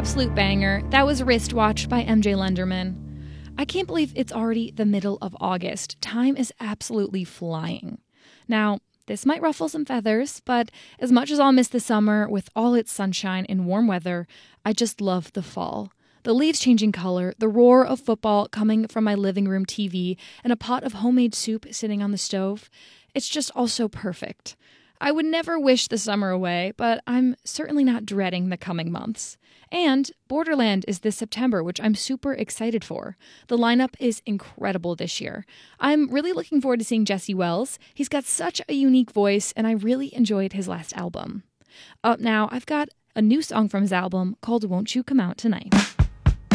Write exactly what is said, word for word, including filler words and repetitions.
absolute banger. That was Wristwatch by M J Lenderman. I can't believe it's already the middle of August. Time is absolutely flying. Now, this might ruffle some feathers, but as much as I'll miss the summer with all its sunshine and warm weather, I just love the fall. The leaves changing color, the roar of football coming from my living room T V, and a pot of homemade soup sitting on the stove. It's just all so perfect. I would never wish the summer away, but I'm certainly not dreading the coming months. And Borderland is this September, which I'm super excited for. The lineup is incredible this year. I'm really looking forward to seeing Jesse Wells. He's got such a unique voice, and I really enjoyed his last album. Up now, I've got a new song from his album called Won't You Come Out Tonight.